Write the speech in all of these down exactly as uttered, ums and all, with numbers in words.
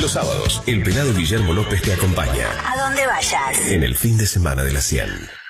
Los sábados, el pelado Guillermo López te acompaña. A donde vayas. En el fin de semana de la cien.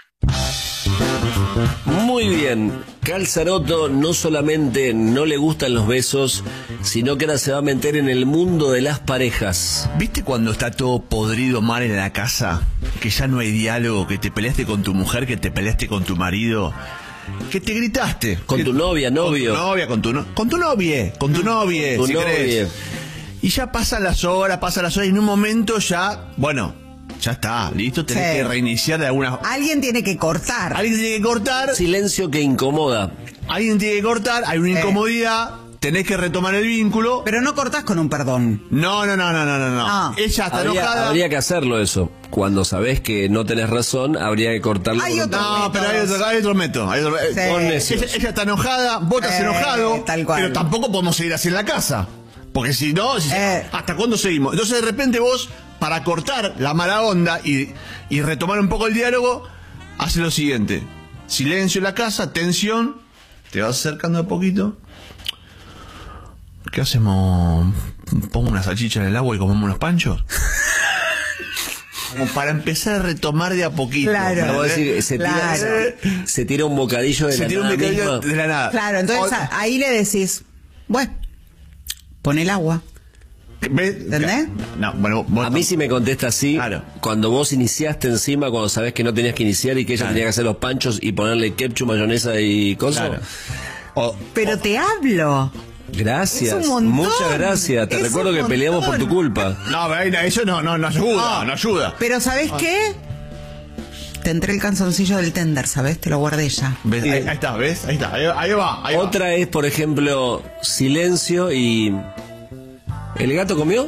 Muy bien, Calzaroto no solamente no le gustan los besos, sino que ahora se va a meter en el mundo de las parejas. ¿Viste cuando está todo podrido mal en la casa? Que ya no hay diálogo, que te peleaste con tu mujer, que te peleaste con tu marido, que te gritaste. Con que, tu novia, novio. Con tu novia, con tu, no, con tu novia, con tu novia, Tu si novia. querés. Y ya pasan las horas, pasan las horas y en un momento ya, bueno, ya está, listo, tenés Sí. que reiniciar de alguna... Alguien tiene que cortar. Alguien tiene que cortar, Silencio que incomoda. alguien tiene que cortar, hay una Sí. incomodidad, tenés que retomar el vínculo. Pero no cortás con un perdón. No, no, no, no, no, no, no. Ah. Ella está Habría, enojada. habría que hacerlo eso. Cuando sabés que no tenés razón, habría que cortarlo. Hay con- otro- No, pero hay otro, hay otro método. Hay otro- Sí. Con ella, necios. ella está enojada, vos estás Eh, enojado, tal cual. pero tampoco podemos seguir así en la casa. Porque si no, si- Eh. ¿hasta cuándo seguimos? Entonces de repente vos, para cortar la mala onda y, y retomar un poco el diálogo, haces lo siguiente. Silencio en la casa, tensión, te vas acercando a poquito. ¿Qué hacemos? ¿Pongo una salchicha en el agua y comemos unos panchos? Como para empezar a retomar de a poquito. Claro. Vamos a decir, se tira, Claro. se, se tira un bocadillo de Se la tira un nada bocadillo misma. de la nada. Claro, entonces O- a- ahí le decís, bueno, pon el agua. ¿Ves? ¿Entendés? No, bueno, vos A mí si me contesta así, Claro. cuando vos iniciaste encima, cuando sabés que no tenías que iniciar y que ella Claro. tenía que hacer los panchos y ponerle ketchup, mayonesa y cosas. Claro. O- Pero te hablo. Gracias, Es un montón. muchas gracias. Te Es recuerdo un que peleamos por tu montón. culpa. No, pero ahí no, eso no, no, no ayuda, No. no ayuda. Pero ¿sabés qué? Te entré el canzoncillo del tender, ¿sabés? Te lo guardé ya. ¿Ves? Sí. Ahí, ahí está, ¿ves? Ahí está, ahí, ahí va, ahí va. Otra es, por ejemplo, silencio y... ¿El gato comió?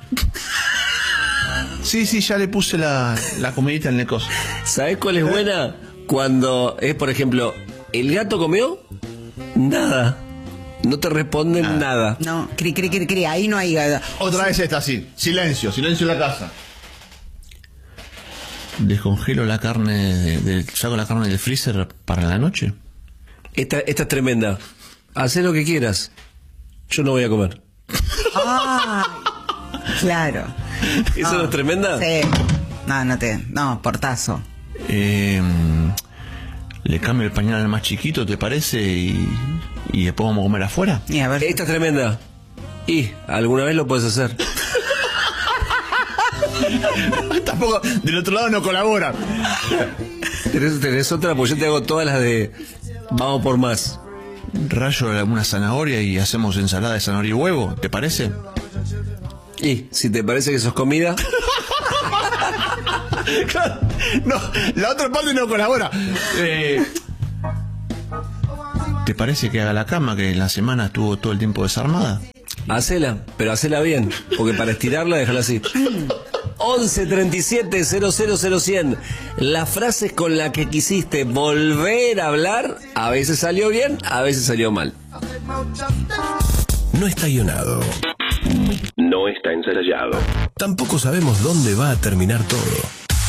Sí, sí, ya le puse la, la comidita en el coso. ¿Sabés cuál es buena? Cuando es, por ejemplo, ¿el gato comió? Nada. No te responden nada. No, cri, cri, cri, cri, ahí no hay... Otra vez esta, sí. Silencio, silencio en la casa. Descongelo la carne, de- del- saco la carne del freezer para la noche. Esta, esta es tremenda. Hacé lo que quieras. Yo no voy a comer. Ay, claro. ¿Eso no es tremenda? Sí. No, no te... No, portazo. Eh, le cambio el pañal al más chiquito, ¿te parece? Y, y después vamos a comer afuera. Y a ver... Esta es tremenda. Y alguna vez lo puedes hacer. Tampoco, del otro lado no colabora. ¿Tenés, tenés otra? Pues yo te hago todas las de... Vamos por más. Rayo una zanahoria y hacemos ensalada de zanahoria y huevo, ¿te parece? Y si te parece que eso es comida... Claro, no, la otra parte no colabora. Eh, ¿Te parece que haga la cama que en la semana estuvo todo el tiempo desarmada? Hacela, pero hacela bien, porque para estirarla déjala así. once treinta y siete cero cero cero cien. Las frases con las que quisiste volver a hablar, a veces salió bien, a veces salió mal. No está guionado. No está ensayado. Tampoco sabemos dónde va a terminar todo.